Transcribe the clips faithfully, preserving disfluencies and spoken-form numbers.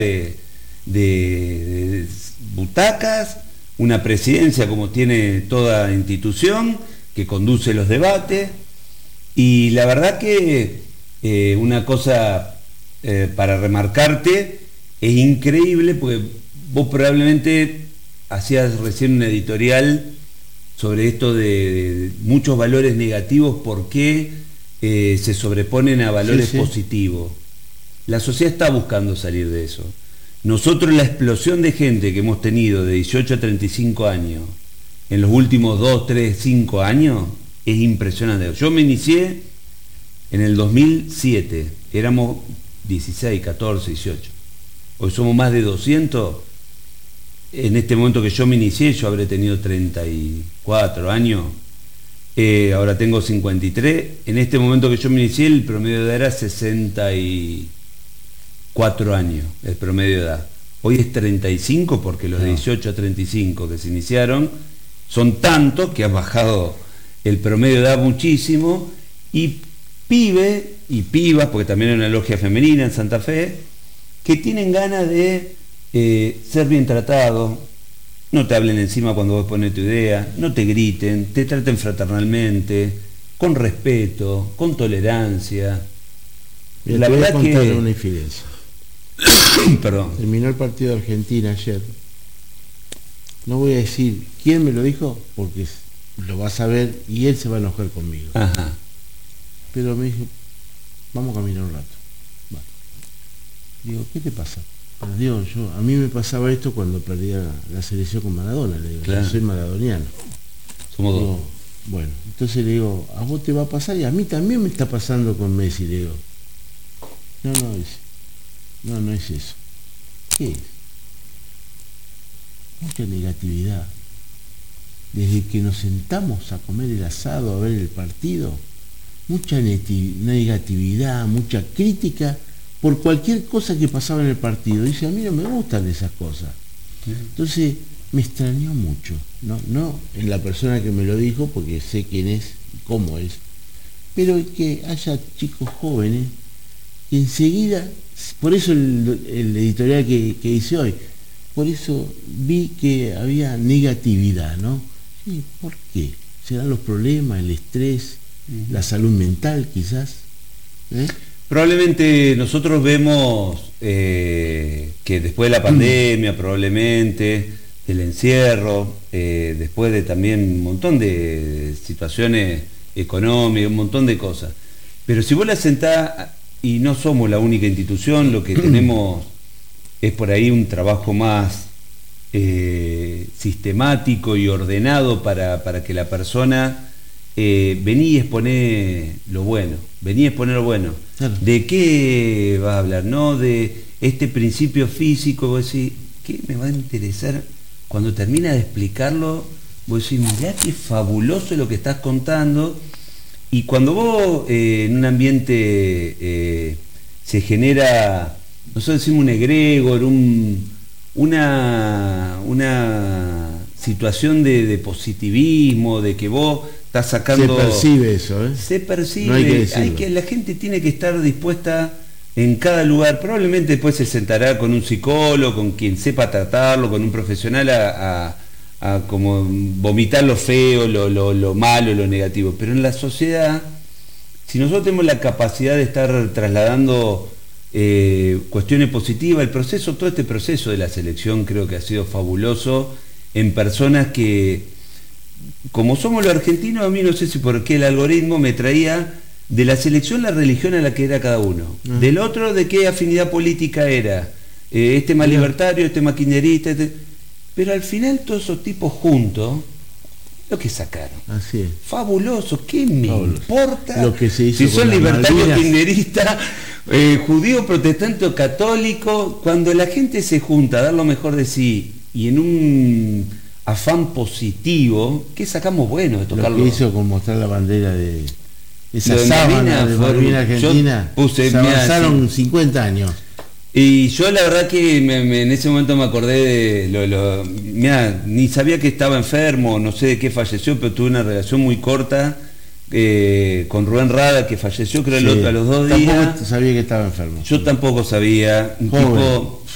de, de, de butacas, una presidencia como tiene toda institución, que conduce los debates, y la verdad que eh, una cosa eh, para remarcarte, es increíble, porque vos probablemente hacías recién un editorial sobre esto de, de muchos valores negativos, por qué eh, se sobreponen a valores sí, sí. positivos. La sociedad está buscando salir de eso. Nosotros, la explosión de gente que hemos tenido de dieciocho a treinta y cinco años en los últimos dos, tres, cinco años es impresionante. Yo me inicié en el dos mil siete, éramos dieciséis, catorce, dieciocho. Hoy somos más de doscientos. En este momento que yo me inicié, yo habré tenido treinta y cuatro años. Eh, ahora tengo cincuenta y tres. En este momento que yo me inicié, el promedio de edad era sesenta y cuatro años, el promedio de edad. Hoy es treinta y cinco, porque los de dieciocho a treinta y cinco que se iniciaron son tantos que ha bajado el promedio de edad muchísimo, y pibes y pibas, porque también hay una logia femenina en Santa Fe, que tienen ganas de eh, ser bien tratados, no te hablen encima cuando vos pones tu idea, no te griten, te traten fraternalmente, con respeto, con tolerancia. Mira, la te verdad voy a contar que una infidencia. Perdón. Terminó el partido de Argentina ayer. No voy a decir quién me lo dijo, porque lo va a saber y él se va a enojar conmigo. Ajá. Pero me dijo, vamos a caminar un rato. Va. Digo, ¿qué te pasa? Pero digo, yo, a mí me pasaba esto cuando perdía la selección con Maradona. Le digo, claro. Yo soy maradoniano. Somos digo, dos. Bueno, entonces le digo, a vos te va a pasar y a mí también me está pasando con Messi. Le digo, no, no, dice, no, no es eso. ¿Qué es? Mucha negatividad. Desde que nos sentamos a comer el asado, a ver el partido, mucha negatividad, mucha crítica por cualquier cosa que pasaba en el partido. Dice, a mí no me gustan esas cosas. Entonces me extrañó mucho, no, no en la persona que me lo dijo, porque sé quién es y cómo es, pero que haya chicos jóvenes que enseguida, por eso el, el editorial que, que hice hoy, por eso vi que había negatividad, ¿no? Sí, ¿por qué? ¿Serán los problemas, el estrés, uh-huh. la salud mental quizás? ¿Eh? Probablemente nosotros vemos eh, que después de la pandemia, probablemente del encierro, eh, después de también un montón de situaciones económicas, un montón de cosas. Pero si vos la sentás, y no somos la única institución, lo que tenemos es por ahí un trabajo más eh, sistemático y ordenado para, para que la persona eh, vení y exponé lo bueno, vení a exponer lo bueno. Claro. ¿De qué vas a hablar? No de este principio físico, vos decís, ¿qué me va a interesar? Cuando termina de explicarlo, vos decís, mirá qué fabuloso lo que estás contando. Y cuando vos eh, en un ambiente eh, se genera, nosotros decimos un egregor, un, una, una situación de, de positivismo, de que vos estás sacando... Se percibe eso, ¿eh? Se percibe, no hay que hay que, la gente tiene que estar dispuesta en cada lugar. Probablemente después se sentará con un psicólogo, con quien sepa tratarlo, con un profesional a... a a como vomitar lo feo, lo, lo, lo malo, lo negativo. Pero en la sociedad, si nosotros tenemos la capacidad de estar trasladando eh, cuestiones positivas, el proceso, todo este proceso de la selección creo que ha sido fabuloso en personas que, como somos los argentinos, a mí no sé si por qué el algoritmo me traía de la selección la religión a la que era cada uno, uh-huh. del otro de qué afinidad política era, eh, este más libertario, este más kirchnerista, este... Pero al final todos esos tipos juntos, lo que sacaron. Así es. Fabuloso, ¿qué me Fabuloso. importa? Lo que se hizo si son libertarios, kirchneristas, eh, judío, protestante o católico, cuando la gente se junta a dar lo mejor de sí y en un afán positivo, ¿qué sacamos bueno de tocarlo? Lo que hizo con mostrar la bandera de esa sábana de Malvinas Argentina, puse, se avanzaron mirá, sí. cincuenta años. Y yo la verdad que me, me, en ese momento me acordé de lo, lo mirá, ni sabía que estaba enfermo, no sé de qué falleció, pero tuve una relación muy corta eh, con Rubén Rada, que falleció creo sí. el otro, a los dos días. Tampoco sabía que estaba enfermo. Yo tampoco sabía, un Joven. tipo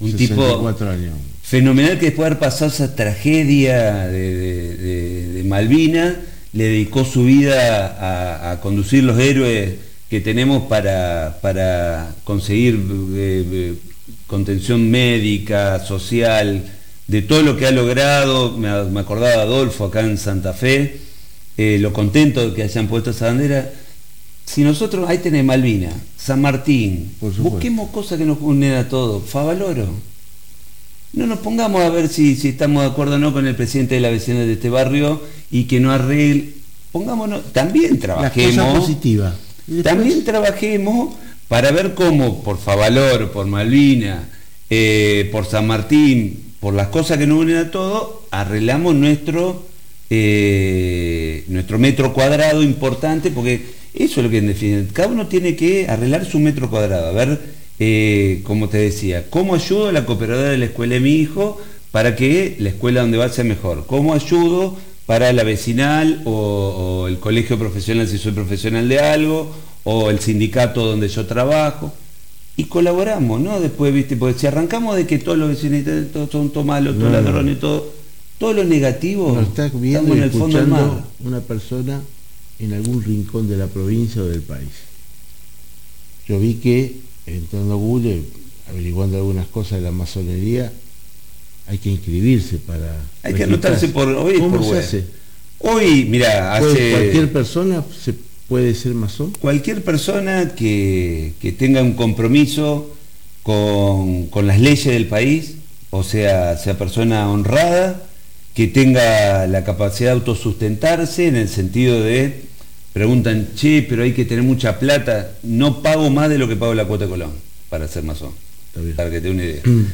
Un sesenta y cuatro tipo años. fenomenal, que después de haber pasado esa tragedia de, de, de, de Malvinas, le dedicó su vida a, a conducir los héroes que tenemos para, para conseguir eh, eh, contención médica, social, de todo lo que ha logrado. Me, me acordaba de Adolfo acá en Santa Fe, eh, lo contento de que hayan puesto esa bandera. Si nosotros, ahí tenés Malvinas, San Martín, busquemos cosas que nos unen a todos. Favaloro. No nos pongamos a ver si, si estamos de acuerdo o no con el presidente de la vecindad de este barrio y que no arregle. Pongámonos, también trabajemos. Las cosas positivas. También trabajemos para ver cómo, por Favaloro, por Malvinas, eh, por San Martín, por las cosas que nos unen a todos, arreglamos nuestro, eh, nuestro metro cuadrado importante, porque eso es lo que en definitiva, cada uno tiene que arreglar su metro cuadrado, a ver, eh, como te decía, cómo ayudo a la cooperadora de la escuela de mi hijo para que la escuela donde va sea mejor, cómo ayudo para la vecinal o, o el colegio profesional si soy profesional de algo, o el sindicato donde yo trabajo, y colaboramos, ¿no? Después, viste, porque si arrancamos de que todos los vecinos todos son todos malos, todos no, ladrones, todo, todo lo negativo, no, está viendo estamos en el fondo del mar. Una persona en algún rincón de la provincia o del país. Yo vi que, entrando a Google, averiguando algunas cosas de la masonería, hay que inscribirse para... Hay que anotarse por hoy. ¿Cómo por se web. hace? Hoy, mira, hace... ¿Cualquier persona se puede ser masón? Cualquier persona que, que tenga un compromiso con, con las leyes del país, o sea, sea persona honrada, que tenga la capacidad de autosustentarse, en el sentido de, preguntan, che, pero hay que tener mucha plata, no pago más de lo que pago la cuota de Colón para ser masón, para que te dé una idea. Mm.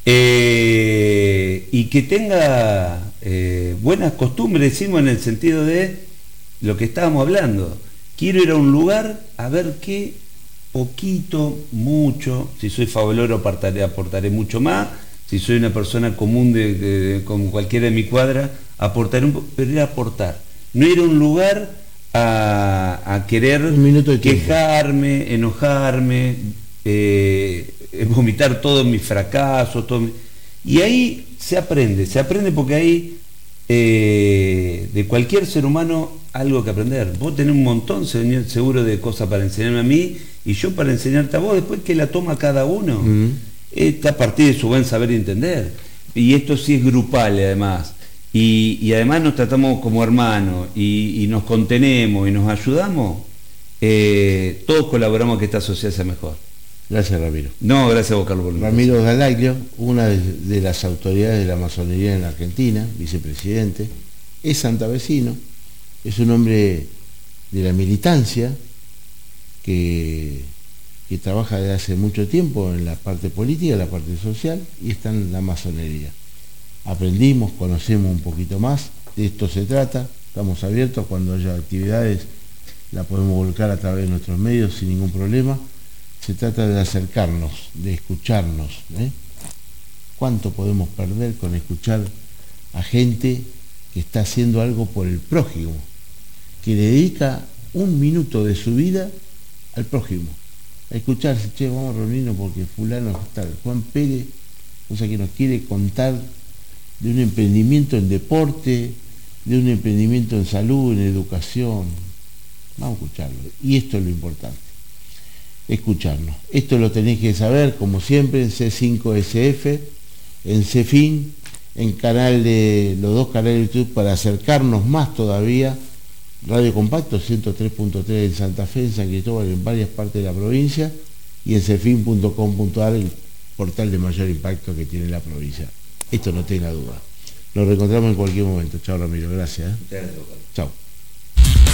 Eh, y que tenga eh, buenas costumbres, decimos, en el sentido de lo que estábamos hablando. Quiero ir a un lugar a ver qué, poquito, mucho, si soy favaloro aportaré, aportaré mucho más, si soy una persona común de, de, de, como cualquiera de mi cuadra, aportaré un poco, pero ir a aportar. No ir a un lugar a, a querer quejarme, enojarme, eh, vomitar todos mis fracasos, todo mi... y ahí se aprende, se aprende porque ahí eh, de cualquier ser humano algo que aprender. Vos tenés un montón seguro de cosas para enseñarme a mí y yo para enseñarte a vos, después que la toma cada uno, uh-huh. Está a partir de su buen saber y entender. Y esto sí es grupal además, y, y además nos tratamos como hermanos y, y nos contenemos y nos ayudamos, eh, todos colaboramos a que esta sociedad sea mejor. Gracias, Ramiro. No, gracias a vos, Carlos. Ramiro Galaglio, una de, de las autoridades de la masonería en la Argentina, vicepresidente, es santavecino, es un hombre de la militancia que, que trabaja desde hace mucho tiempo en la parte política, en la parte social, y está en la masonería. Aprendimos, conocemos un poquito más, de esto se trata, estamos abiertos, cuando haya actividades la podemos volcar a través de nuestros medios sin ningún problema. Se trata de acercarnos, de escucharnos, ¿eh? ¿Cuánto podemos perder con escuchar a gente que está haciendo algo por el prójimo, que le dedica un minuto de su vida al prójimo? A escucharse, che, vamos a reunirnos porque fulano está, Juan Pérez, o sea, que nos quiere contar de un emprendimiento en deporte, de un emprendimiento en salud, en educación. Vamos a escucharlo. Y esto es lo importante. Escucharnos. Esto lo tenéis que saber, como siempre, en C cinco S F, en Cefin, en canal de los dos canales de YouTube, para acercarnos más todavía. Radio Compacto ciento tres punto tres en Santa Fe, en San Cristóbal, en varias partes de la provincia, y en cefin punto com punto a r, el portal de mayor impacto que tiene la provincia. Esto no tenga duda. Nos reencontramos en cualquier momento. Chao, Ramiro. Gracias. ¿eh? Chao.